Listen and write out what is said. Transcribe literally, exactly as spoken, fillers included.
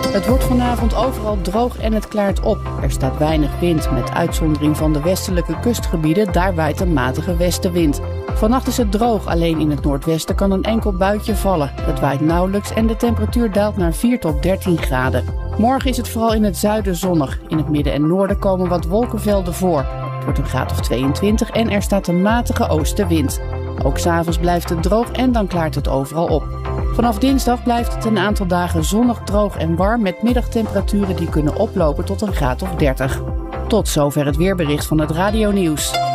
Het wordt vanavond overal droog en het klaart op. Er staat weinig wind, met uitzondering van de westelijke kustgebieden. Daar waait een matige westenwind. Vannacht is het droog, alleen in het noordwesten kan een enkel buitje vallen. Het waait nauwelijks en de temperatuur daalt naar vier tot dertien graden. Morgen is het vooral in het zuiden zonnig. In het midden en noorden komen wat wolkenvelden voor. Het wordt een graad of tweeëntwintig en er staat een matige oostenwind. Ook 's avonds blijft het droog en dan klaart het overal op. Vanaf dinsdag blijft het een aantal dagen zonnig, droog en warm met middagtemperaturen die kunnen oplopen tot een graad of dertig. Tot zover het weerbericht van het Radio Nieuws.